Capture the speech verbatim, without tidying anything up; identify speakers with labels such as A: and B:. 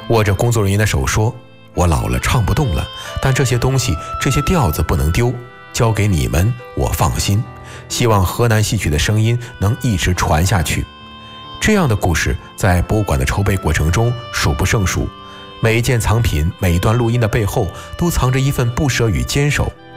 A: 握着工作人员的手说，我老了唱不动了，但这些东西这些调子不能丢，交给你们我放心，希望河南戏曲的声音能一直传下去。这样的故事在博物馆的筹备过程中数不胜数，每一件藏品每一段录音的背后都藏着一份不舍与坚守。